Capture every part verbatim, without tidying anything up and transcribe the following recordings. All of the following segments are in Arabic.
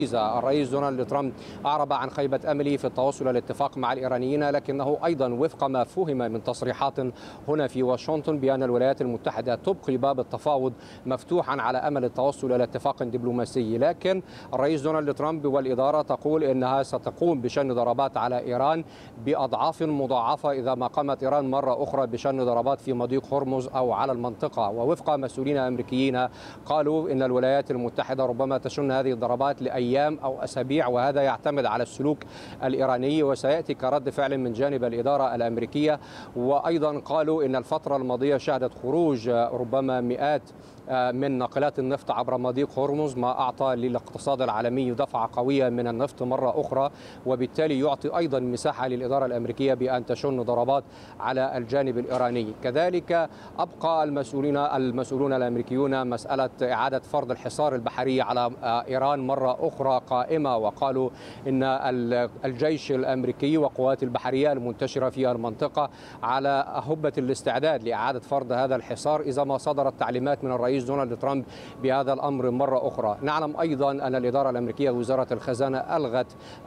الرئيس دونالد ترامب أعرب عن خيبة أمله في التوصل إلى اتفاق مع الإيرانيين، لكنه أيضا وفق ما فهم من تصريحات هنا في واشنطن بأن الولايات المتحدة تبقي باب التفاوض مفتوحا على أمل التوصل إلى اتفاق دبلوماسي. لكن الرئيس دونالد ترامب والإدارة تقول إنها ستقوم بشن ضربات على إيران بأضعاف مضاعفة إذا ما قامت إيران مرة أخرى بشن ضربات في مضيق هرمز أو على المنطقة. ووفق مسؤولين أمريكيين قالوا إن الولايات المتحدة ربما تشن هذه الضربات لأيام أو أسابيع، وهذا يعتمد على السلوك الإيراني وسيأتي كرد فعل من جانب الإدارة الأمريكية. وأيضا قالوا إن الفترة الماضية شهدت خروج ربما مئات من ناقلات النفط عبر مضيق هرمز، ما أعطى للاقتصاد العالمي دفعة قوية من النفط مرة أخرى، وبالتالي يعطي أيضا مساحة للإدارة الأمريكية بأن تشن ضربات على الجانب الإيراني. كذلك أبقى المسؤولين المسؤولون الأمريكيون مسألة إعادة فرض الحصار البحري على إيران مرة أخرى قائمة، وقالوا إن الجيش الأمريكي وقوات البحرية المنتشرة في المنطقة على هبة الاستعداد لإعادة فرض هذا الحصار إذا ما صدرت تعليمات من الرئيس دونالد ترامب بهذا الأمر مرة أخرى. نعلم أيضا أن الإدارة الأمريكية وزارة الخزانة ألغت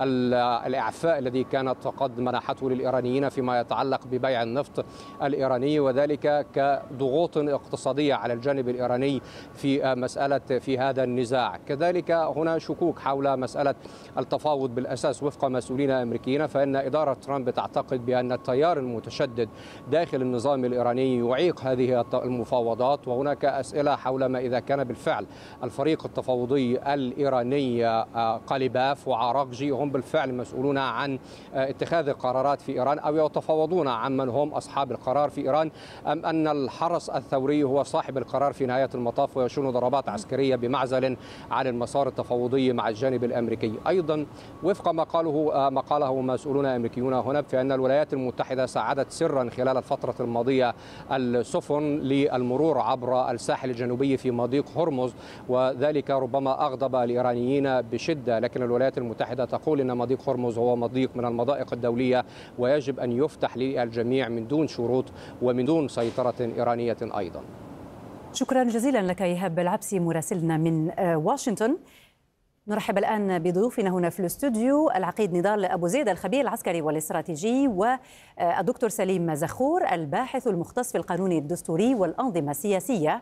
الإعفاء الذي كانت قد منحته للإيرانيين فيما يتعلق ببيع النفط الإيراني، وذلك كضغوط اقتصادية على الجانب الإيراني في مسألة في هذا النزاع. كذلك هنا شكوك حول مسألة التفاوض بالأساس وفق مسؤولين أمريكيين، فإن إدارة ترامب تعتقد بأن التيار المتشدد داخل النظام الإيراني يعيق هذه المفاوضات، وهناك أسئلة حول ما إذا كان بالفعل الفريق التفاوضي الإيراني قلباف وعراقجي هم بالفعل مسؤولون عن اتخاذ القرارات في إيران أو يتفاوضون عن من هم أصحاب القرار في إيران، أم أن الحرس الثوري هو صاحب القرار في نهاية المطاف ويشن ضربات عسكرية بمعزل عن المسار التفاوضي مع الجانب الأمريكي. أيضا وفق ما قاله ما قاله مسؤولون أمريكيون هنا فإن الولايات المتحدة ساعدت سرا خلال الفترة الماضية السفن للمرور عبر الساحل الجنوبي في مضيق هرمز، وذلك ربما أغضب الإيرانيين بشدة، لكن الولايات المتحدة تقول إن مضيق هرمز هو مضيق من المضائق الدولية ويجب أن يفتح للجميع من دون شروط ومن دون سيطرة إيرانية أيضا. شكرا جزيلا لك إيهاب العبسي مراسلنا من واشنطن. نرحب الآن بضيوفنا هنا في الاستوديو العقيد نضال أبو زيد الخبير العسكري والاستراتيجي، والدكتور سليم زخور الباحث المختص في القانون الدستوري والأنظمة السياسية،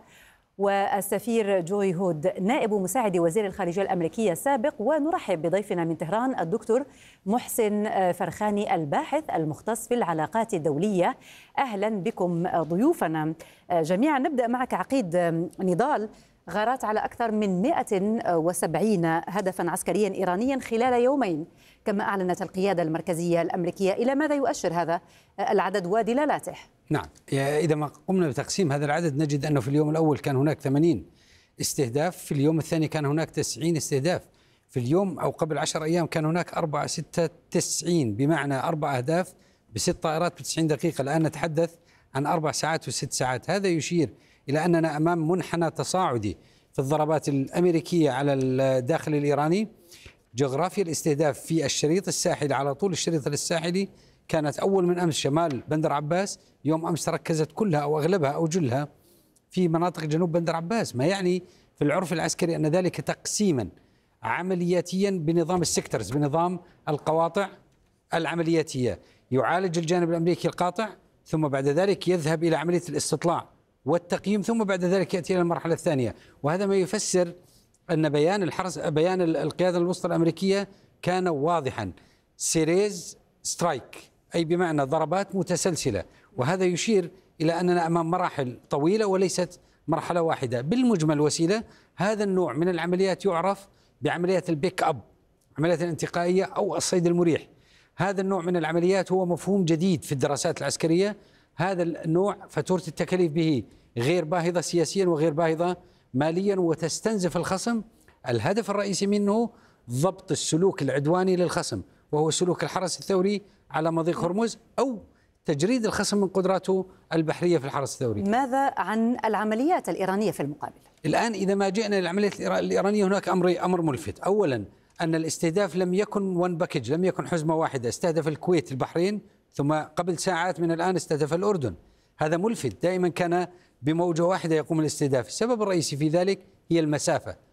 والسفير جوي هود نائب مساعد وزير الخارجية الأمريكية السابق. ونرحب بضيفنا من طهران الدكتور محسن فرخاني الباحث المختص في العلاقات الدولية. أهلا بكم ضيوفنا جميعا. نبدأ معك عقيد نضال. غارات على أكثر من مئة وسبعين هدفا عسكريا إيرانيا خلال يومين كما أعلنت القيادة المركزية الأمريكية. إلى ماذا يؤشر هذا العدد ودلالته؟ نعم، إذا ما قمنا بتقسيم هذا العدد نجد أنه في اليوم الأول كان هناك ثمانين استهداف، في اليوم الثاني كان هناك تسعين استهداف، في اليوم أو قبل عشر أيام كان هناك أربعة ستة تسعين، بمعنى أربع أهداف بست طائرات بتسعين دقيقة. الآن نتحدث عن أربع ساعات وست ساعات. هذا يشير إلى أننا أمام منحنى تصاعدي في الضربات الأمريكية على الداخل الإيراني. جغرافيا الاستهداف في الشريط الساحلي على طول الشريط الساحلي كانت أول من أمس شمال بندر عباس، يوم أمس تركزت كلها أو أغلبها أو جلها في مناطق جنوب بندر عباس، ما يعني في العرف العسكري أن ذلك تقسيما عملياتيا بنظام السكترز، بنظام القواطع العملياتية. يعالج الجانب الأمريكي القاطع، ثم بعد ذلك يذهب إلى عملية الاستطلاع والتقييم، ثم بعد ذلك يأتي إلى المرحلة الثانية. وهذا ما يفسر أن بيان الحرس بيان القيادة الوسطى الأمريكية كان واضحا، سيريز سترايك، أي بمعنى ضربات متسلسلة. وهذا يشير إلى أننا أمام مراحل طويلة وليست مرحلة واحدة. بالمجمل وسيلة هذا النوع من العمليات يعرف بعمليات البيك أب، عمليات الانتقائية أو الصيد المريح. هذا النوع من العمليات هو مفهوم جديد في الدراسات العسكرية. هذا النوع فاتورة التكاليف به غير باهظة سياسيا وغير باهظة ماليا، وتستنزف الخصم. الهدف الرئيسي منه ضبط السلوك العدواني للخصم، وهو سلوك الحرس الثوري على مضيق هرمز أو تجريد الخصم من قدراته البحرية في الحرس الثوري. ماذا عن العمليات الإيرانية في المقابل؟ الآن إذا ما جئنا للعمليات الإيرانية هناك أمر أمر ملفت. أولا أن الاستهداف لم يكن ون باكج، لم يكن حزمة واحدة. استهدف الكويت، البحرين، ثم قبل ساعات من الآن استهدف الأردن. هذا ملفت. دائما كان بموجة واحدة يقوم الاستهداف. السبب الرئيسي في ذلك هي المسافة.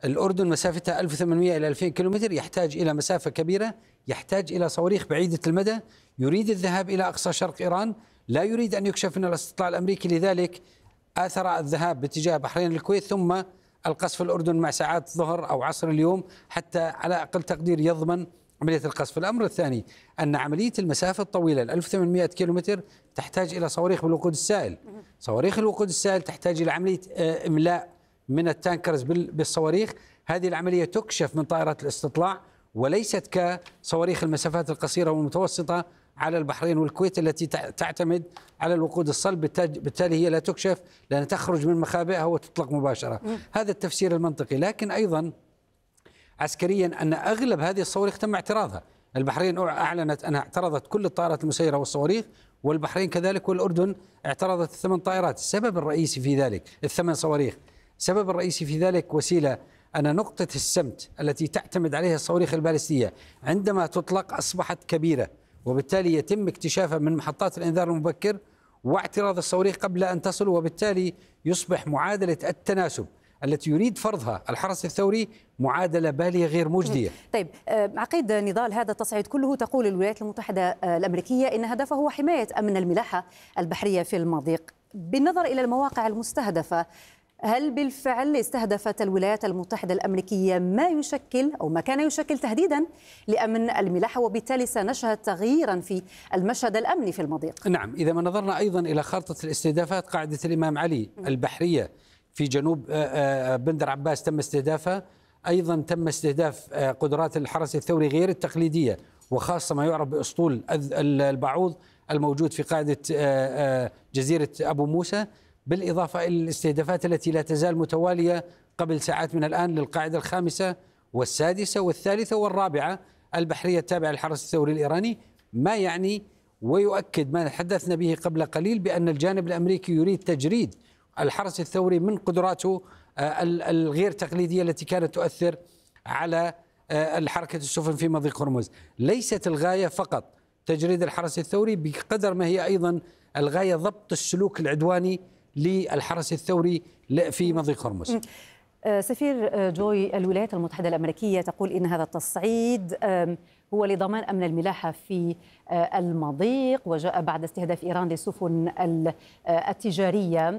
الأردن مسافتها ألف وثمانمئة إلى ألفين كيلومتر، يحتاج إلى مسافة كبيرة، يحتاج إلى صواريخ بعيدة المدى، يريد الذهاب إلى أقصى شرق إيران، لا يريد أن يكشف من الاستطلاع الأمريكي، لذلك آثر الذهاب باتجاه بحرين الكويت ثم القصف الأردن مع ساعات ظهر أو عصر اليوم حتى على أقل تقدير يضمن عملية القصف. الأمر الثاني أن عملية المسافة الطويلة ال ألف وثمانمئة كيلومتر تحتاج إلى صواريخ بالوقود السائل. صواريخ الوقود السائل تحتاج إلى عملية إملاء من التانكرز بالصواريخ. هذه العملية تكشف من طائرات الاستطلاع وليست كصواريخ المسافات القصيرة والمتوسطة على البحرين والكويت التي تعتمد على الوقود الصلب، بالتالي هي لا تكشف لأن تخرج من مخابئها وتطلق مباشرة. هذا التفسير المنطقي. لكن أيضا عسكريا أن أغلب هذه الصواريخ تم اعتراضها. البحرين أعلنت أنها اعترضت كل الطائرات المسيرة والصواريخ، والبحرين كذلك، والأردن اعترضت الثمان طائرات. السبب الرئيسي في ذلك الثمان صواريخ، السبب الرئيسي في ذلك وسيلة أن نقطة السمت التي تعتمد عليها الصواريخ البالستية عندما تطلق أصبحت كبيرة، وبالتالي يتم اكتشافها من محطات الإنذار المبكر واعتراض الصواريخ قبل أن تصل، وبالتالي يصبح معادلة التناسب التي يريد فرضها الحرس الثوري معادلة بالية غير مجدية. طيب عقيد نضال، هذا التصعيد كله تقول الولايات المتحدة الأمريكية إن هدفه هو حماية أمن الملاحة البحرية في المضيق. بالنظر إلى المواقع المستهدفة، هل بالفعل استهدفت الولايات المتحدة الأمريكية ما يشكل أو ما كان يشكل تهديدا لأمن الملاحة، وبالتالي سنشهد تغييرا في المشهد الأمني في المضيق؟ نعم، إذا ما نظرنا أيضا إلى خارطة الاستهدافات، قاعدة الإمام علي البحرية في جنوب بندر عباس تم استهدافها، أيضا تم استهداف قدرات الحرس الثوري غير التقليدية، وخاصة ما يعرف بأسطول البعوض الموجود في قاعدة جزيرة أبو موسى، بالإضافة إلى الاستهدافات التي لا تزال متوالية قبل ساعات من الآن للقاعدة الخامسة والسادسة والثالثة والرابعة البحرية التابعة للحرس الثوري الإيراني، ما يعني ويؤكد ما تحدثنا به قبل قليل بأن الجانب الأمريكي يريد تجريد الحرس الثوري من قدراته الغير تقليدية التي كانت تؤثر على الحركة السفن في مضيق هرمز. ليست الغاية فقط تجريد الحرس الثوري بقدر ما هي أيضا الغاية ضبط السلوك العدواني للحرس الثوري في مضيق هرمز. سفير جوي، الولايات المتحدة الأمريكية تقول إن هذا التصعيد هو لضمان أمن الملاحة في المضيق، وجاء بعد استهداف إيران للسفن التجارية،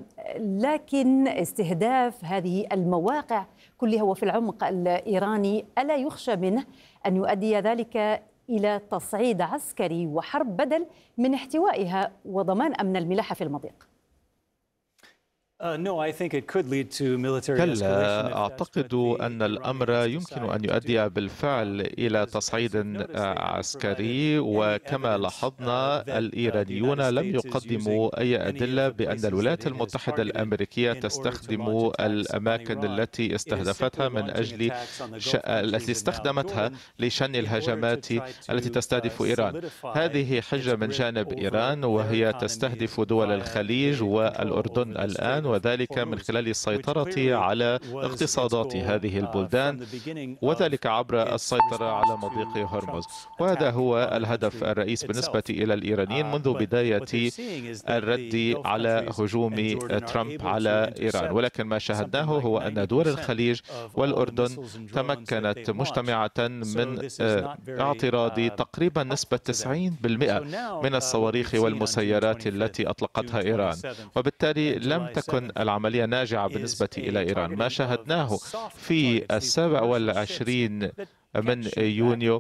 لكن استهداف هذه المواقع كلها وفي العمق الإيراني ألا يخشى منه أن يؤدي ذلك إلى تصعيد عسكري وحرب بدل من احتوائها وضمان أمن الملاحة في المضيق؟ كلا، أعتقد أن الأمر يمكن أن يؤدي بالفعل إلى تصعيد عسكري، وكما لاحظنا الإيرانيون لم يقدموا أي أدلة بأن الولايات المتحدة الأمريكية تستخدم الأماكن التي استهدفتها من أجل ش... التي استخدمتها لشن الهجمات التي تستهدف إيران. هذه حجة من جانب إيران، وهي تستهدف دول الخليج والأردن الآن، وذلك من خلال السيطرة على اقتصادات هذه البلدان، وذلك عبر السيطرة على مضيق هرمز. وهذا هو الهدف الرئيس بالنسبة إلى الإيرانيين منذ بداية الرد على هجوم ترامب على إيران. ولكن ما شاهدناه هو أن دول الخليج والأردن تمكنت مجتمعة من اعتراض تقريبا نسبة تسعين بالمئة من الصواريخ والمسيرات التي أطلقتها إيران، وبالتالي لم تكن العملية ناجعة بالنسبة إلى إيران. ما شاهدناه في السابع والعشرين من يونيو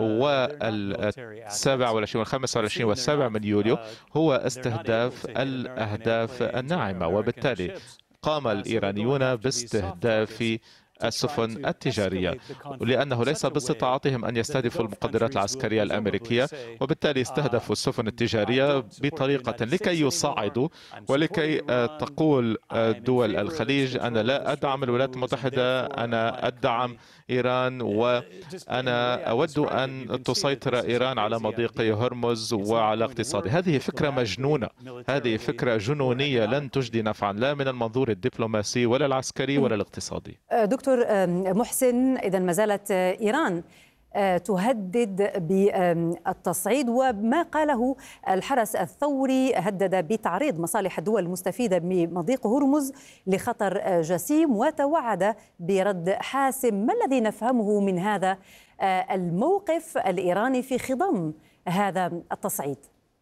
والسابع والعشرين والخامس والعشرين والسابع من يوليو هو استهداف الأهداف الناعمة، وبالتالي قام الإيرانيون باستهداف السفن التجارية، لأنه ليس باستطاعتهم أن يستهدفوا المقدرات العسكرية الأمريكية، وبالتالي استهدفوا السفن التجارية بطريقة لكي يصعدوا ولكي تقول دول الخليج أنا لا أدعم الولايات المتحدة، أنا أدعم إيران، وأنا أود أن تسيطر إيران على مضيق هرمز وعلى اقتصاده. هذه فكرة مجنونة، هذه فكرة جنونية لن تجدي نفعا لا من المنظور الدبلوماسي ولا العسكري ولا الاقتصادي. دكتور محسن، إذا ما زالت إيران تهدد بالتصعيد، وما قاله الحرس الثوري هدد بتعريض مصالح الدول المستفيدة بمضيق هرمز لخطر جسيم، وتوعد برد حاسم. ما الذي نفهمه من هذا الموقف الإيراني في خضم هذا التصعيد؟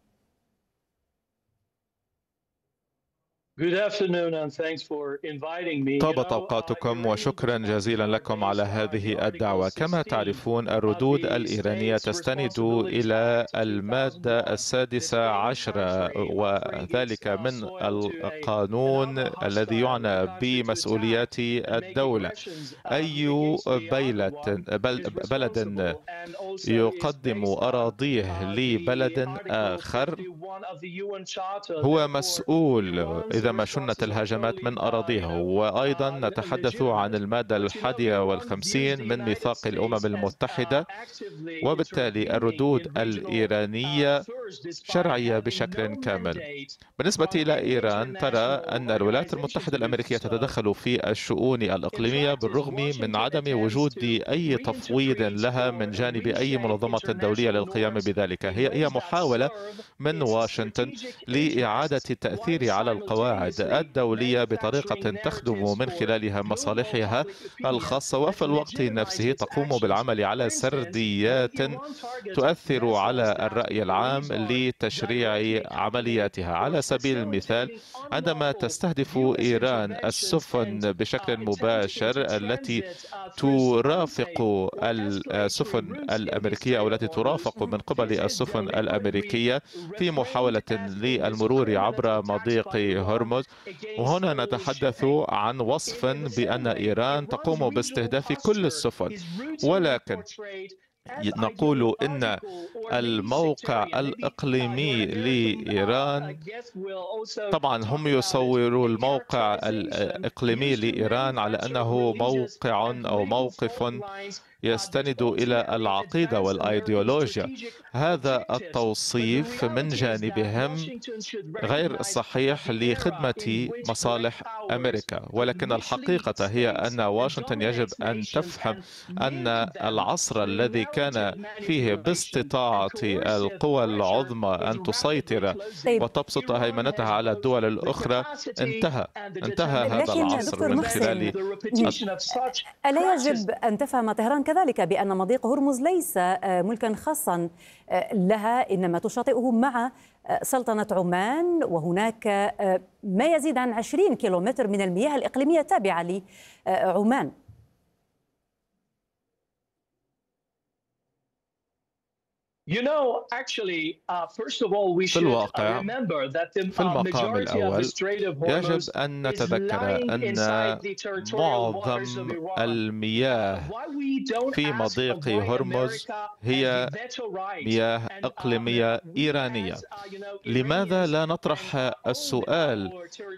طابت أوقاتكم وشكرا جزيلا لكم على هذه الدعوة. كما تعرفون الردود الإيرانية تستند إلى المادة السادسة عشرة، وذلك من القانون الذي يعنى بمسؤوليات الدولة. أي بلد يقدم أراضيه لبلد آخر هو مسؤول إذا ما شنت الهجمات من أراضيه. وأيضا نتحدث عن المادة الحادية والخمسين من ميثاق الأمم المتحدة، وبالتالي الردود الإيرانية شرعية بشكل كامل. بالنسبة إلى إيران، ترى أن الولايات المتحدة الأمريكية تتدخل في الشؤون الإقليمية بالرغم من عدم وجود أي تفويض لها من جانب أي منظمة دولية للقيام بذلك. هي هي محاولة من واشنطن لإعادة التأثير على القواعد الدولية بطريقة تخدم من خلالها مصالحها الخاصة، وفي الوقت نفسه تقوم بالعمل على سرديات تؤثر على الرأي العام لتشريع عملياتها. على سبيل المثال، عندما تستهدف إيران السفن بشكل مباشر التي ترافق السفن الأمريكية أو التي ترافق من قبل السفن الأمريكية في محاولة للمرور عبر مضيق هرمز، وهنا نتحدث عن وصف بأن إيران تقوم باستهداف كل السفن، ولكن نقول إن الموقع الإقليمي لإيران، طبعا هم يصوروا الموقع الإقليمي لإيران على أنه موقع أو موقف يستند إلى العقيدة والأيديولوجيا. هذا التوصيف من جانبهم غير صحيح لخدمة مصالح أمريكا، ولكن الحقيقة هي أن واشنطن يجب أن تفهم أن العصر الذي كان فيه باستطاعة القوى العظمى أن تسيطر وتبسط هيمنتها على الدول الأخرى انتهى انتهى هذا العصر من خلال. ألا يجب أن تفهم طهران كذلك بأن مضيق هرمز ليس ملكا خاصا لها، إنما تشاطئه مع سلطنة عمان، وهناك ما يزيد عن عشرين كيلومتر من المياه الإقليمية تابعة لعمان؟ في الواقع، في المقام الأول يجب أن نتذكر أن معظم المياه في مضيق هرمز هي مياه إقليمية إيرانية. لماذا لا نطرح السؤال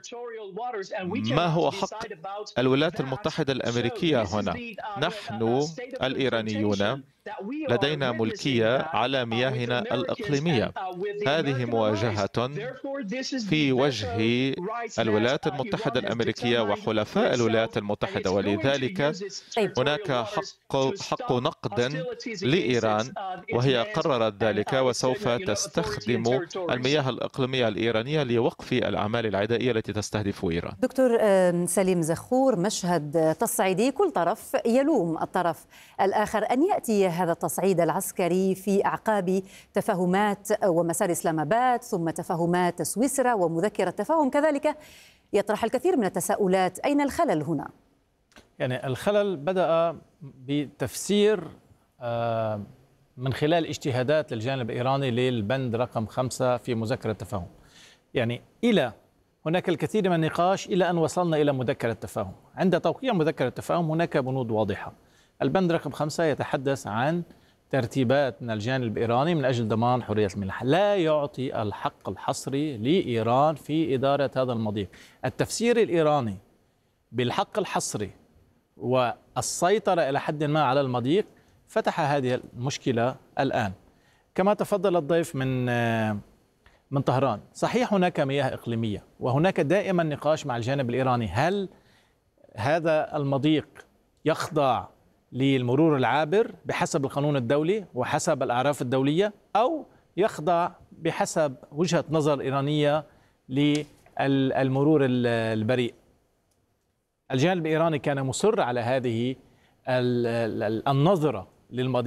ما هو حق الولايات المتحدة الأمريكية هنا؟ نحن الإيرانيون لدينا ملكية على مياهنا الإقليمية. هذه مواجهة في وجه الولايات المتحدة الأمريكية وحلفاء الولايات المتحدة، ولذلك هناك حق, حق نقد لإيران، وهي قررت ذلك وسوف تستخدم المياه الإقليمية الإيرانية لوقف الأعمال العدائية التي تستهدف إيران. دكتور سليم زخور، مشهد تصعيدي كل طرف يلوم الطرف الآخر. أن يأتي هذا التصعيد العسكري في أعقاب تفاهمات ومسار إسلام آباد ثم تفاهمات سويسرا ومذكرة تفاهم كذلك، يطرح الكثير من التساؤلات. أين الخلل هنا؟ يعني الخلل بدأ بتفسير من خلال اجتهادات للجانب الإيراني للبند رقم خمسة في مذكرة التفاهم. يعني إلى هناك الكثير من النقاش إلى أن وصلنا إلى مذكرة التفاهم. عند توقيع مذكرة التفاهم هناك بنود واضحة. البند رقم خمسة يتحدث عن ترتيبات من الجانب الإيراني من أجل ضمان حرية الملاحة، لا يعطي الحق الحصري لإيران في إدارة هذا المضيق. التفسير الإيراني بالحق الحصري والسيطرة إلى حد ما على المضيق فتح هذه المشكلة الآن. كما تفضل الضيف من من طهران، صحيح هناك مياه إقليمية وهناك دائما نقاش مع الجانب الإيراني، هل هذا المضيق يخضع للمرور العابر بحسب القانون الدولي وحسب الأعراف الدولية، أو يخضع بحسب وجهة نظر إيرانية للمرور البريء. الجانب الإيراني كان مصر على هذه النظرة للماضي